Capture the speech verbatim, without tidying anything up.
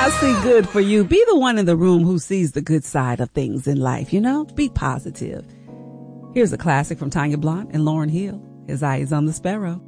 I see good for you. Be the one in the room who sees the good side of things in life, you know? Be positive. Here's a classic from Tanya Blount and Lauryn Hill, His Eye is on the Sparrow.